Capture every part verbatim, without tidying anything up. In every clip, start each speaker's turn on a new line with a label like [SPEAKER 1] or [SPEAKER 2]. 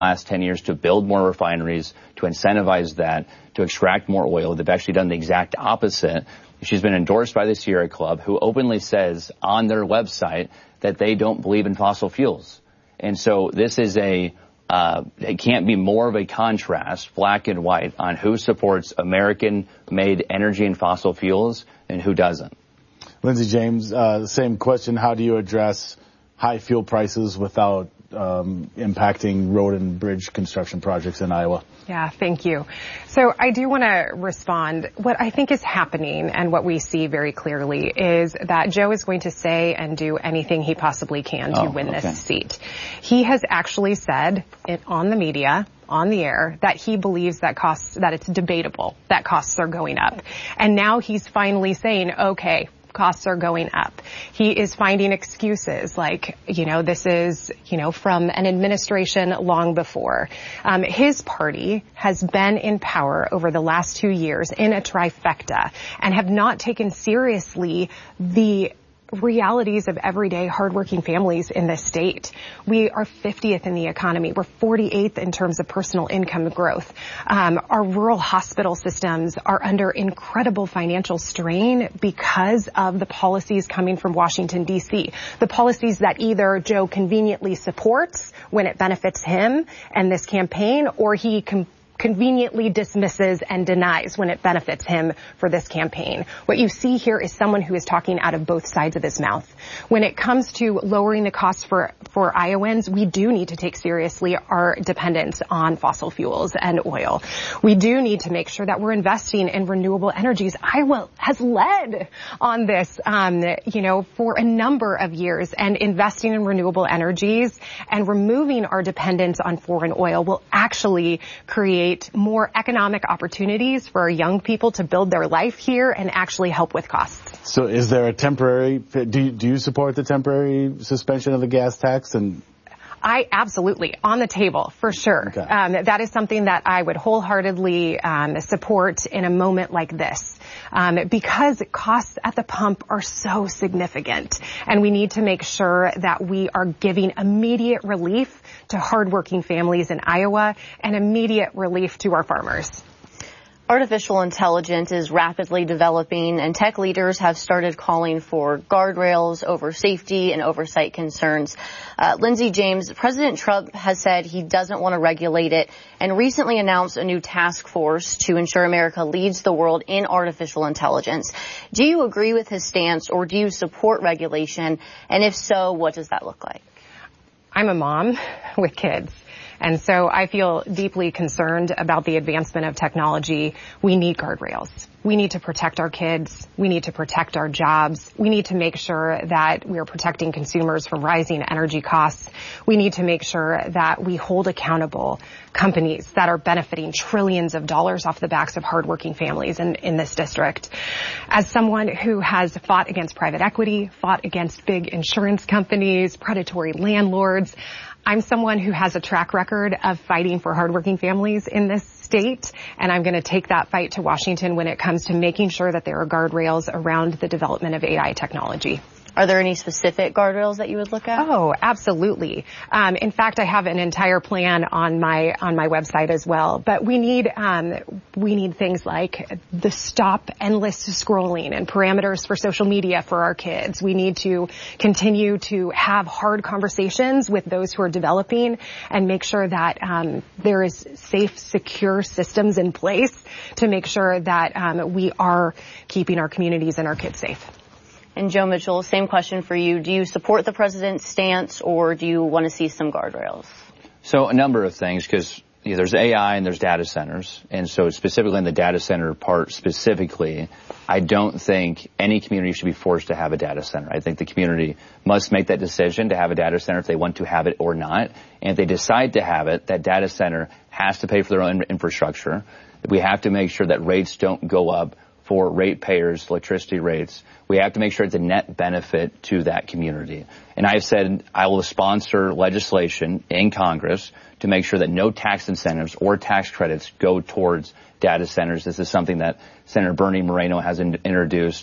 [SPEAKER 1] last ten years to build more refineries, to incentivize that, to extract more oil. They've actually done the exact opposite. She's been endorsed by the Sierra Club, who openly says on their website that they don't believe in fossil fuels. And so this is a, uh, it can't be more of a contrast, black and white, on who supports American-made energy and fossil fuels and who doesn't.
[SPEAKER 2] Lindsey James, uh, same question. How do you address high fuel prices without um, impacting road and bridge construction projects in Iowa?
[SPEAKER 3] Yeah, thank you. So I do want to respond. What I think is happening and what we see very clearly is that Joe is going to say and do anything he possibly can to
[SPEAKER 1] oh,
[SPEAKER 3] win
[SPEAKER 1] okay.
[SPEAKER 3] this seat. He has actually said it on the media, on the air, that he believes that costs, that it's debatable, that costs are going up. And now he's finally saying, okay, costs are going up. He is finding excuses like, you know, this is, you know, from an administration long before. Um, his party has been in power over the last two years in a trifecta and have not taken seriously the realities of everyday hardworking families in this state. We are fiftieth in the economy. We're forty-eighth in terms of personal income growth. Um, our rural hospital systems are under incredible financial strain because of the policies coming from Washington, D C. The policies that either Joe conveniently supports when it benefits him and this campaign, or he com- conveniently dismisses and denies when it benefits him for this campaign. What you see here is someone who is talking out of both sides of his mouth. When it comes to lowering the costs for, for Iowans, we do need to take seriously our dependence on fossil fuels and oil. We do need to make sure that we're investing in renewable energies. Iowa has led on this, um, you know, for a number of years, and investing in renewable energies and removing our dependence on foreign oil will actually create more economic opportunities for our young people to build their life here and actually help with costs.
[SPEAKER 2] So is there a temporary, do you, do you support the temporary suspension of the gas tax? And
[SPEAKER 3] I absolutely, on the table, for sure.
[SPEAKER 2] Okay.
[SPEAKER 3] Um, that is something that I would wholeheartedly um, support in a moment like this. Um, because costs at the pump are so significant, and we need to make sure that we are giving immediate relief to hardworking families in Iowa and immediate relief to our farmers.
[SPEAKER 4] Artificial intelligence is rapidly developing, and tech leaders have started calling for guardrails over safety and oversight concerns. Uh, Lindsey James, President Trump has said he doesn't want to regulate it and recently announced a new task force to ensure America leads the world in artificial intelligence. Do you agree with his stance, or do you support regulation? And if so, what does that look like?
[SPEAKER 3] I'm a mom with kids. And so I feel deeply concerned about the advancement of technology. We need guardrails. We need to protect our kids. We need to protect our jobs. We need to make sure that we are protecting consumers from rising energy costs. We need to make sure that we hold accountable companies that are benefiting trillions of dollars off the backs of hardworking families in, in this district. As someone who has fought against private equity, fought against big insurance companies, predatory landlords, I'm someone who has a track record of fighting for hardworking families in this state, and I'm going to take that fight to Washington when it comes to making sure that there are guardrails around the development of A I technology.
[SPEAKER 4] Are there any specific guardrails that you would look at?
[SPEAKER 3] Oh, absolutely. Um, in fact, I have an entire plan on my on my website as well. But we need um, we need things like the stop endless scrolling and parameters for social media for our kids. We need to continue to have hard conversations with those who are developing and make sure that um, there is safe, secure systems in place to make sure that um, we are keeping our communities and our kids safe.
[SPEAKER 4] And Joe Mitchell, same question for you. Do you support the president's stance, or do you want to see some guardrails?
[SPEAKER 1] So a number of things, because you know, there's A I and there's data centers. And so specifically in the data center part specifically, I don't think any community should be forced to have a data center. I think the community must make that decision to have a data center if they want to have it or not. And if they decide to have it, that data center has to pay for their own infrastructure. We have to make sure that rates don't go up for ratepayers, electricity rates. We have to make sure it's a net benefit to that community. And I've said I will sponsor legislation in Congress to make sure that no tax incentives or tax credits go towards data centers. This is something that Senator Bernie Moreno has in, introduced.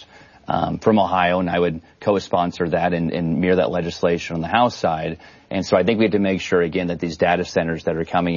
[SPEAKER 1] um, from Ohio, and I would co-sponsor that and, and mirror that legislation on the House side. And so I think we have to make sure, again, that these data centers that are coming